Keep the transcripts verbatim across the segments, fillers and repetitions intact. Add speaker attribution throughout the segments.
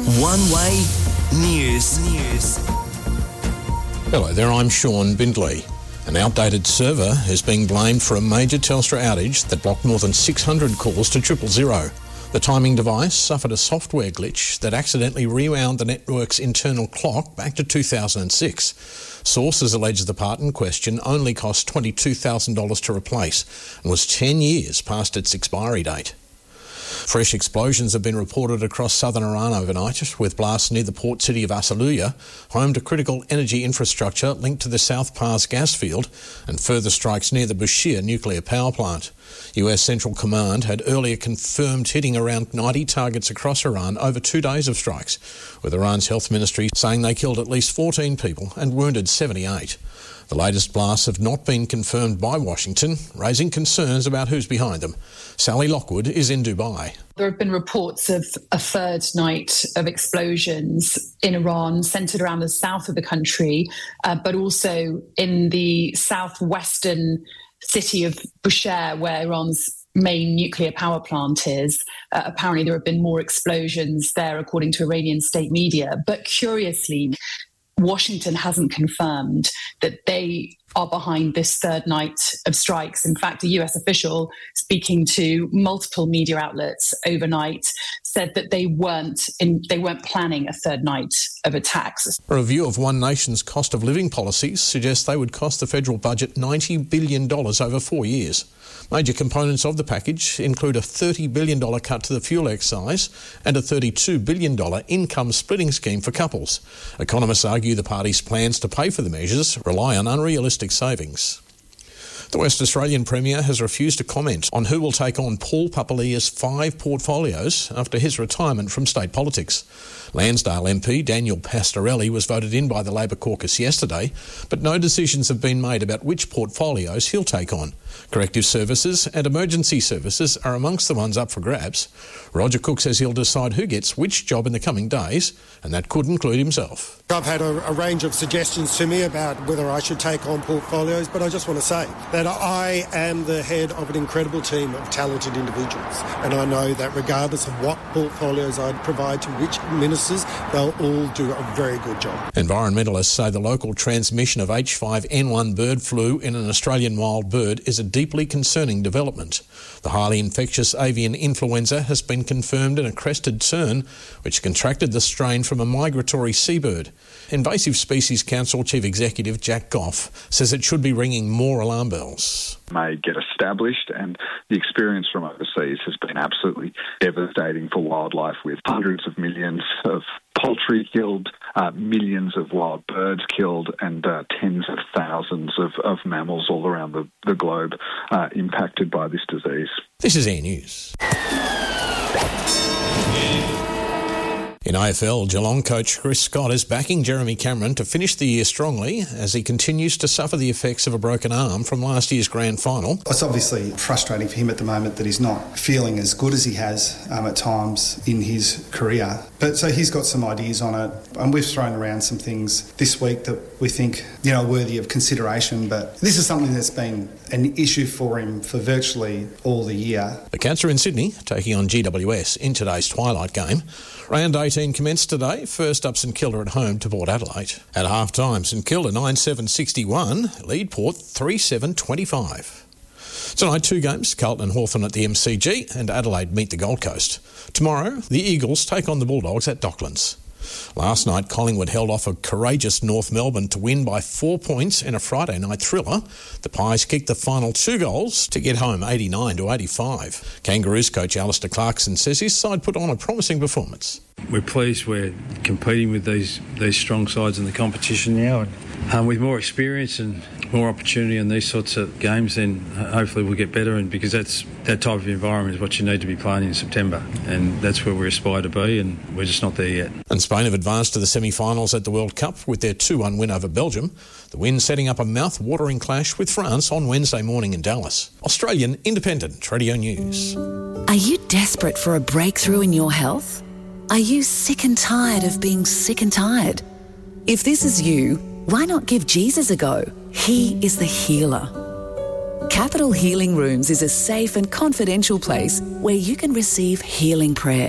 Speaker 1: One Way News. News.
Speaker 2: Hello there, I'm Sean Bindley. An outdated server is being blamed for a major Telstra outage that blocked more than six hundred calls to triple zero. The timing device suffered a software glitch that accidentally rewound the network's internal clock back to two thousand six. Sources allege the part in question only cost twenty-two thousand dollars to replace and was ten years past its expiry date. Fresh explosions have been reported across southern Iran overnight, with blasts near the port city of Asaluya, home to critical energy infrastructure linked to the South Pars gas field, and further strikes near the Bushehr nuclear power plant. U S Central Command had earlier confirmed hitting around ninety targets across Iran over two days of strikes, with Iran's health ministry saying they killed at least fourteen people and wounded seventy-eight. The latest blasts have not been confirmed by Washington, raising concerns about who's behind them. Sally Lockwood is in Dubai.
Speaker 3: There have been reports of a third night of explosions in Iran, centred around the south of the country, uh, but also in the southwestern city of Bushehr, where Iran's main nuclear power plant is. Uh, apparently there have been more explosions there, according to Iranian state media. But curiously, Washington hasn't confirmed that they are behind this third night of strikes. In fact, a U S official speaking to multiple media outlets overnight said that they weren't in, they weren't planning a third night of attacks.
Speaker 2: A review of One Nation's cost of living policies suggests they would cost the federal budget ninety billion dollars over four years. Major components of the package include a thirty billion dollars cut to the fuel excise and a thirty-two billion dollars income splitting scheme for couples. Economists argue the party's plans to pay for the measures rely on unrealistic savings. The West Australian Premier has refused to comment on who will take on Paul Papalia's five portfolios after his retirement from state politics. Lansdale M P Daniel Pastorelli was voted in by the Labor caucus yesterday, but no decisions have been made about which portfolios he'll take on. Corrective services and emergency services are amongst the ones up for grabs. Roger Cook says he'll decide who gets which job in the coming days, and that could include himself.
Speaker 4: I've had a, a range of suggestions to me about whether I should take on portfolios, but I just want to say that I am the head of an incredible team of talented individuals, and I know that regardless of what portfolios I provide to which ministers, they'll all do a very good job.
Speaker 2: Environmentalists say the local transmission of H five N one bird flu in an Australian wild bird is a deeply concerning development. The highly infectious avian influenza has been confirmed in a crested tern, which contracted the strain from a migratory seabird. Invasive Species Council Chief Executive Jack Goff says it should be ringing more alarm bells.
Speaker 5: May get established, and the experience from overseas has been absolutely devastating for wildlife, with hundreds of millions of poultry killed, uh, millions of wild birds killed, and uh, tens of thousands of, of mammals all around the, the globe uh, impacted by this disease.
Speaker 2: This is Air News. In A F L, Geelong coach Chris Scott is backing Jeremy Cameron to finish the year strongly as he continues to suffer the effects of a broken arm from last year's grand final.
Speaker 6: It's obviously frustrating for him at the moment that he's not feeling as good as he has um, at times in his career. But so he's got some ideas on it, and we've thrown around some things this week that we think, you know, worthy of consideration. But this is something that's been an issue for him for virtually all the year.
Speaker 2: The Cats are in Sydney, taking on G W S in today's twilight game. Round eighteen commenced today. First up, St Kilda at home to Port Adelaide. At half-time, St Kilda nine seven sixty-one, lead Port three seven twenty-five. Tonight, two games, Carlton and Hawthorn at the M C G, and Adelaide meet the Gold Coast. Tomorrow, the Eagles take on the Bulldogs at Docklands. Last night, Collingwood held off a courageous North Melbourne to win by four points in a Friday night thriller. The Pies kicked the final two goals to get home eighty-nine to eighty-five. Kangaroos coach Alistair Clarkson says his side put on a promising performance.
Speaker 7: We're pleased we're competing with these these strong sides in the competition now, and um, with more experience and more opportunity in these sorts of games, then hopefully we'll get better. And because that's that type of environment is what you need to be playing in September, and that's where we aspire to be, and we're just not there yet.
Speaker 2: And Spain have advanced to the semi-finals at the World Cup with their two one win over Belgium. The win setting up a mouth-watering clash with France on Wednesday morning in Dallas. Australian Independent Radio News.
Speaker 8: Are you desperate for a breakthrough in your health? Are you sick and tired of being sick and tired? If this is you, why not give Jesus a go? He is the healer. Capital Healing Rooms is a safe and confidential place where you can receive healing prayer.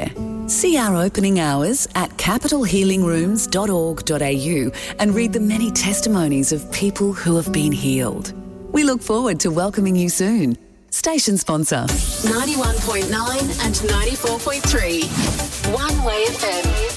Speaker 8: See our opening hours at capital healing rooms dot org dot a u and read the many testimonies of people who have been healed. We look forward to welcoming you soon. Station sponsor.
Speaker 9: ninety-one point nine and ninety-four point three. One Way F M.